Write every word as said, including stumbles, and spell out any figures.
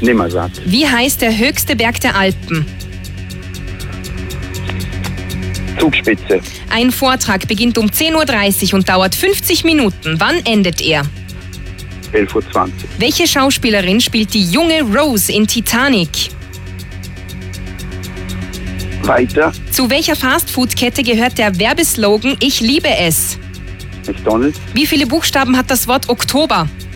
Nimmersatt. Wie heißt der höchste Berg der Alpen? Zugspitze. Ein Vortrag beginnt um zehn Uhr dreißig und dauert fünfzig Minuten. Wann endet er? elf Uhr zwanzig. Welche Schauspielerin spielt die junge Rose in Titanic? Weiter. Zu welcher Fastfood-Kette gehört der Werbeslogan Ich liebe es? McDonald's. Wie viele Buchstaben hat das Wort Oktober?